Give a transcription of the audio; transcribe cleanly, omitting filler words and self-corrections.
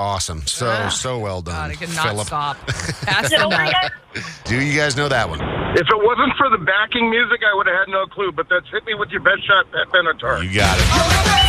awesome. So well done. God, I cannot Philip. stop. That's enough. Do you guys know that one? If it wasn't for the backing music, I would have had no clue. But that's Hit Me With Your Best Shot, Pat Benatar. You got it.